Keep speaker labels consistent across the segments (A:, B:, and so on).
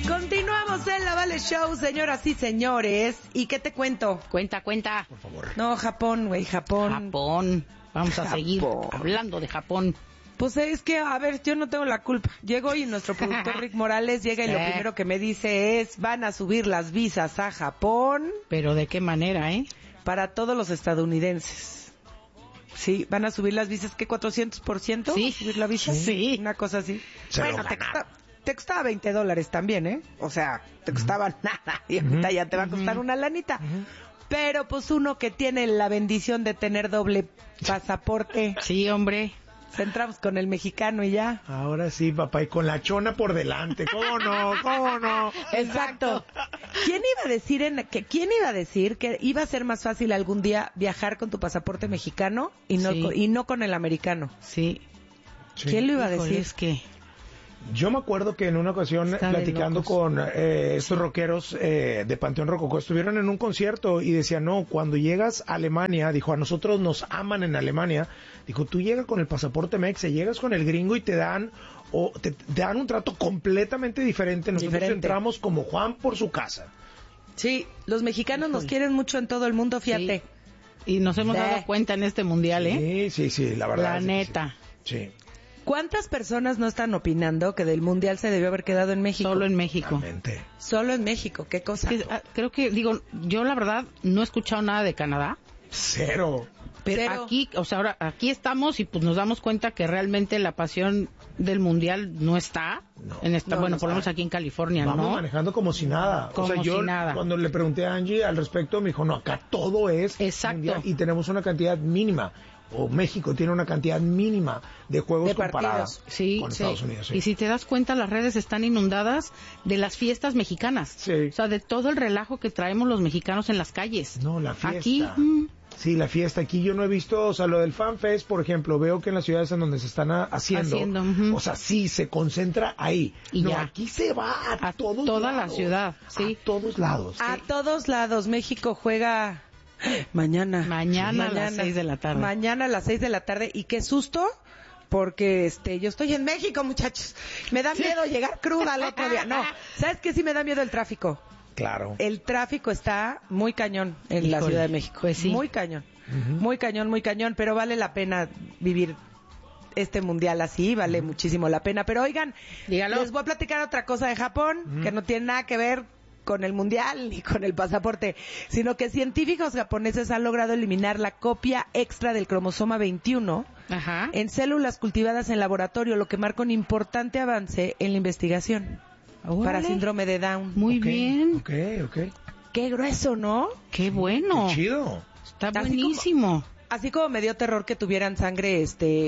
A: Continuamos en la Vale Show, señoras y señores. ¿Y qué te cuento?
B: Cuenta.
C: Por favor.
A: No, Japón, güey, Japón.
B: Vamos a seguir hablando de Japón.
A: Pues es que, a ver, yo no tengo la culpa. Llego y nuestro productor Rick Morales llega y lo primero que me dice es, van a subir las visas a Japón.
B: Pero ¿de qué manera,
A: Para todos los estadounidenses. Sí, van a subir las visas, ¿qué? ¿400%?
B: Sí.
A: ¿Subir la visa?
B: Sí.
A: Una cosa así.
C: Se
A: Bueno,
C: lo ganaron.
A: te costaba $20 también, ¿eh? O sea, te costaba nada. Y ahorita ya te va a costar una lanita. Pero pues uno que tiene la bendición de tener doble pasaporte.
B: Sí, hombre.
A: Entramos con el mexicano y ya.
C: Ahora sí, papá, y con la chona por delante. ¿Cómo no?
A: Exacto. ¿Quién iba a decir que iba a ser más fácil algún día viajar con tu pasaporte mexicano y no,
B: Sí.
A: y no con el americano?
B: Sí.
C: Sí.
A: ¿Quién lo iba a
B: Híjole,
A: decir?
B: es que...
C: Yo me acuerdo que en una ocasión,
B: Está de
C: platicando
B: locos.
C: con estos rockeros de Panteón Rococó, estuvieron en un concierto y decían, no, cuando llegas a Alemania, dijo, a nosotros nos aman en Alemania, dijo, tú llegas con el pasaporte mexe, llegas con el gringo y te dan un trato completamente diferente. Nosotros entramos como Juan por su casa.
A: Sí, los mexicanos nos quieren mucho en todo el mundo, fíjate.
B: Sí. Y nos hemos
A: Sí.
B: dado cuenta en este mundial,
C: Sí, la verdad.
B: La
C: es que
B: neta.
C: Sí.
A: ¿Cuántas personas no están opinando que del mundial se debió haber quedado en México?
B: Solo en México.
C: Totalmente.
A: Solo en México, qué cosa.
B: Creo que, yo la verdad no he escuchado nada de Canadá.
C: Cero.
B: Pero
A: Cero.
B: aquí, o sea, ahora aquí estamos y pues nos damos cuenta que realmente la pasión del mundial no está
C: No.
B: en esta,
A: No,
B: bueno,
A: no
B: por lo
A: está.
B: menos aquí en California,
C: Vamos
B: ¿no?
C: manejando como si nada.
B: Como
C: yo
B: si nada.
C: cuando le pregunté a Angie al respecto, me dijo, no, acá todo es
B: Exacto.
C: mundial y tenemos una cantidad mínima. O México tiene una cantidad mínima de juegos
A: De
C: comparada
A: partidos.
B: Sí,
C: con
B: sí.
C: Estados Unidos. Sí.
B: Y si te das cuenta, las redes están inundadas de las fiestas mexicanas.
C: Sí.
B: O sea, de todo el relajo que traemos los mexicanos en las calles.
C: No, la fiesta.
B: Aquí,
C: Sí, la fiesta. Aquí yo no he visto, o sea, lo del Fan Fest, por ejemplo, veo que en las ciudades en donde se están haciendo,
B: Ujú.
C: o sea, sí, se concentra ahí.
B: Y
C: no,
B: ya.
C: aquí se va a todos
B: toda la
C: lados.
B: ciudad, sí.
C: A todos lados.
A: A todos lados, México juega mañana
B: Mañana a las 6 de la tarde.
A: Mañana a las 6 de la tarde. Y qué susto, porque yo estoy en México, muchachos. Me da miedo llegar cruda al otro día. No, ¿sabes qué? Sí me da miedo el tráfico.
C: Claro.
A: El tráfico está muy cañón en la
B: Híjole,
A: Ciudad de México.
B: pues sí.
A: Muy cañón. Muy cañón, pero vale la pena vivir este mundial así, vale muchísimo la pena. Pero oigan,
B: Dígalo.
A: les voy a platicar otra cosa de Japón, que no tiene nada que ver con el mundial ni con el pasaporte, sino que científicos japoneses han logrado eliminar la copia extra del cromosoma 21
B: Ajá.
A: en células cultivadas en laboratorio, lo que marca un importante avance en la investigación para
B: Órale.
A: síndrome de Down.
B: Muy
C: Ok,
B: bien.
C: Ok.
A: Qué grueso, ¿no?
B: Qué bueno.
C: Qué chido.
B: Está
A: Así
B: buenísimo.
A: Así como me dio terror que tuvieran sangre,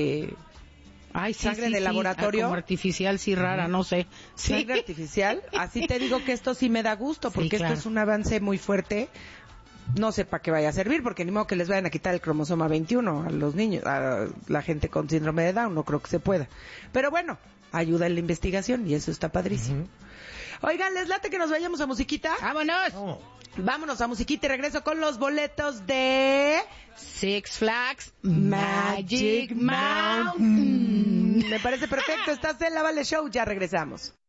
B: Ay, sí,
A: sangre
B: sí,
A: de
B: sí.
A: laboratorio.
B: Como artificial, sí, rara, no sé. Sí.
A: sangre artificial, así te digo que esto sí me da gusto,
B: Sí,
A: porque
B: claro.
A: esto es un avance muy fuerte. No sé para qué vaya a servir, porque ni modo que les vayan a quitar el cromosoma 21 a los niños, a la gente con síndrome de Down, no creo que se pueda. Pero bueno, ayuda en la investigación y eso está padrísimo. Oigan, ¿les late que nos vayamos a musiquita?
B: ¡Vámonos!
C: No.
A: Vámonos a musiquita y regreso con los boletos de
B: Six Flags
A: Magic Mountain. Me parece perfecto, estás en la Vale Show, ya regresamos.